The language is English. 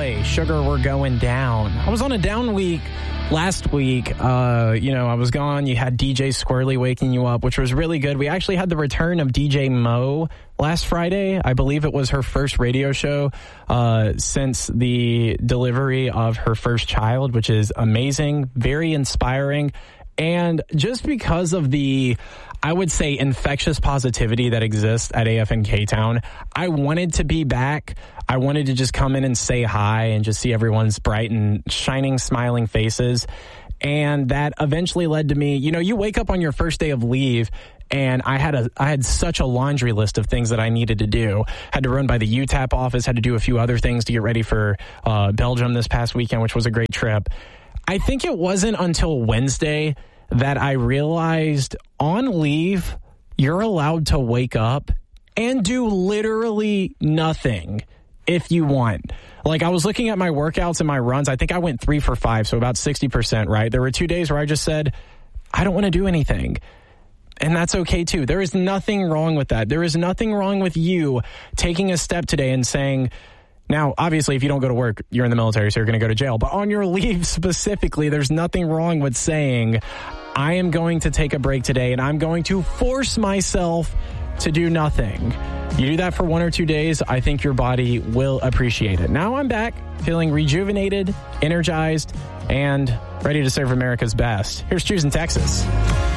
boy, Sugar, we're going down. I was on a down week last week. I was gone. You had DJ Squirrely waking you up, which was really good. We actually had the return of DJ Mo last Friday. I believe it was her first radio show since the delivery of her first child, which is amazing, very inspiring. And just because of the, I would say, infectious positivity that exists at AFN K-Town, I wanted to be back. I wanted to just come in and say hi and just see everyone's bright and shining, smiling faces. And that eventually led to me, you wake up on your first day of leave, and I had such a laundry list of things that I needed to do. Had to run by the UTAP office, had to do a few other things to get ready for Belgium this past weekend, which was a great trip. I think it wasn't until Wednesday that I realized on leave, you're allowed to wake up and do literally nothing if you want. Like, I was looking at my workouts and my runs. I think I went 3 for 5, so about 60%, right? There were 2 days where I just said, I don't want to do anything. And that's okay, too. There is nothing wrong with that. There is nothing wrong with you taking a step today and saying, now, obviously, if you don't go to work, you're in the military, so you're going to go to jail. But on your leave specifically, there's nothing wrong with saying, I am going to take a break today, and I'm going to force myself to do nothing. You do that for 1 or 2 days, I think your body will appreciate it. Now I'm back, feeling rejuvenated, energized, and ready to serve America's best. Here's Choosing Texas.